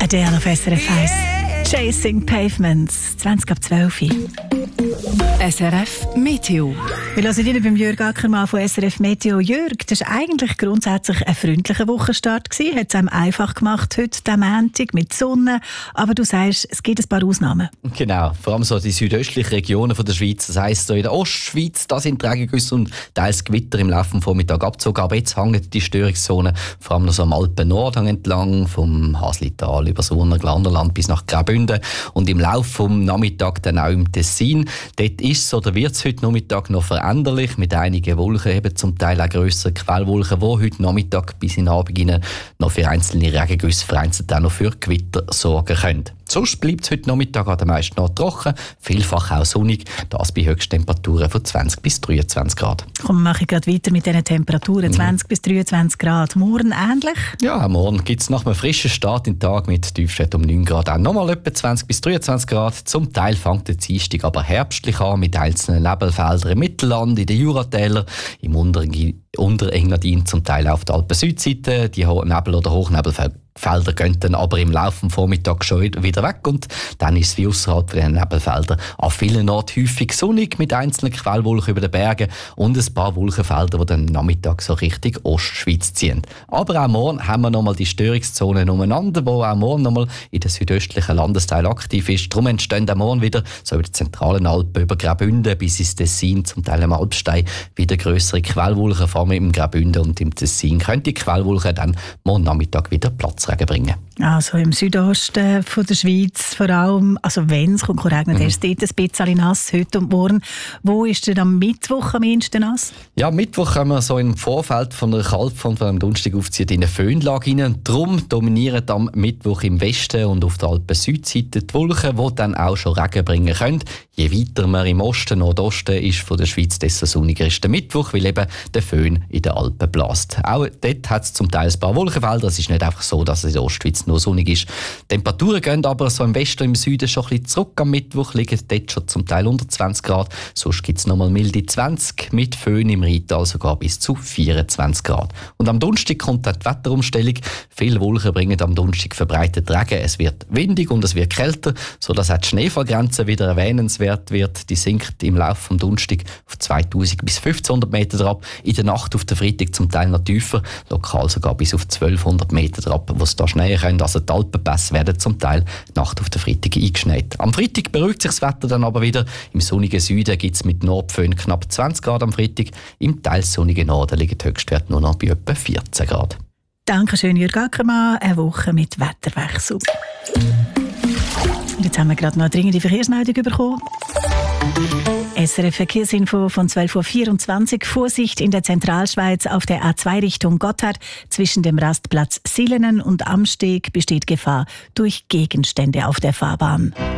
Adele auf SRF 1. Chasing Pavements, 20 ab 12 Uhr. SRF Meteo. Wir hören Ihnen beim Jörg Ackermann von SRF Meteo. Jörg, das war eigentlich grundsätzlich ein freundlicher Wochenstart. Hat es einem einfach gemacht, heute am Montag mit Sonne. Aber du sagst, es gibt ein paar Ausnahmen. Genau, vor allem so die südöstlichen Regionen von der Schweiz. Das heisst, so in der Ostschweiz, da sind Regengüsse und teils Gewitter im Laufe des Vormittags abgezogen. Aber jetzt hängen die Störungszonen vor allem noch so am Alpen-Nordhang entlang, vom Haslital über das Urner Glanderland bis nach Graubünden. Und im Laufe des Nachmittags dann auch im Tessin. Dort ist es oder wird es heute Nachmittag noch veränderlich, mit einigen Wolken, eben zum Teil auch grössere Quellwolken, die heute Nachmittag bis in den Abend hinein noch für einzelne Regengüsse, vereinzelt auch noch für Gewitter sorgen können. Sonst bleibt es heute Nachmittag an den meisten Orten trocken, vielfach auch sonnig, das bei Höchsttemperaturen von 20 bis 23 Grad. Komm, mache ich gerade weiter mit diesen Temperaturen, 20 bis 23 Grad. Morgen ähnlich? Ja, morgen gibt es nach einem frischen Start in den Tag mit Tiefstwert um 9 Grad auch nochmal etwa 20 bis 23 Grad. Zum Teil fängt der Dienstag aber herbstlich an mit einzelnen Nebelfeldern im Mittelland, in den Juratälern, im Unterengadin, zum Teil auf der Alpen-Südseite. Die Nebel- oder Hochnebelfelder gehen dann aber im Laufe des Vormittags schon wieder weg und dann ist es wie ausserhalb von den Nebelfeldern an vielen Orten häufig sonnig mit einzelnen Quellwolken über den Bergen und ein paar Wolkenfelder, die dann Nachmittag so Richtung Ostschweiz ziehen. Aber auch morgen haben wir nochmal die Störungszonen umeinander, wo auch morgen nochmal in den südöstlichen Landesteil aktiv ist. Darum entstehen auch morgen wieder so über die zentralen Alpen, über Graubünden bis ins Tessin, zum Teil am Alpstein, wieder grössere Quellwolken, vor allem im Graubünden und im Tessin. Können die Quellwolken dann morgen Nachmittag wieder Platzregen bringen. Also im Südosten von der Schweiz vor allem, also wenn es kommt, regnet, erst dort ein bisschen nass, heute und morgen. Wo ist denn am Mittwoch am ehesten nass? Ja, am Mittwoch können wir so im Vorfeld von der Kaltfront, die am Donnerstag aufzieht, in eine Föhnlage rein. Darum dominieren am Mittwoch im Westen und auf der Alpen-Südseite die Wolken, die dann auch schon Regen bringen können. Je weiter man im Osten, Nordosten ist von der Schweiz, desto sonniger ist der Mittwoch, weil eben der Föhn in den Alpen bläst. Auch dort hat es zum Teil ein paar Wolkenfelder. Es ist nicht einfach so, dass es in der Ostschweiz nur sonnig ist. Die Temperaturen gehen aber so im Westen und im Süden schon ein bisschen zurück. Am Mittwoch liegen dort schon zum Teil unter 20 Grad. Sonst gibt es nochmal milde 20, mit Föhn im Rheintal sogar bis zu 24 Grad. Und am Donnerstag kommt dann die Wetterumstellung. Viele Wolken bringen am Donnerstag verbreitet Regen. Es wird windig und es wird kälter, sodass auch die Schneefallgrenze wieder erwähnenswert wird. Die sinkt im Laufe des Donnerstag auf 2000 bis 1500 Meter ab. In der Nacht auf der Freitag zum Teil noch tiefer, lokal sogar bis auf 1200 Meter ab, wo es da schneien können. Also die Alpenpässe werden zum Teil Nacht auf der Freitag eingeschneit. Am Freitag beruhigt sich das Wetter dann aber wieder. Im sonnigen Süden gibt es mit Nordföhn knapp 20 Grad am Freitag. Im teils sonnigen Norden liegt der Höchstwert nur noch bei etwa 14 Grad. Dankeschön, Jörg Ackermann. Eine Woche mit Wetterwechsel. Und jetzt haben wir gerade noch eine dringende Verkehrsmeldung bekommen. SRF Verkehrsinfo von 12.24 Uhr. Vorsicht in der Zentralschweiz auf der A2 Richtung Gotthard. Zwischen dem Rastplatz Silenen und Amsteg besteht Gefahr durch Gegenstände auf der Fahrbahn.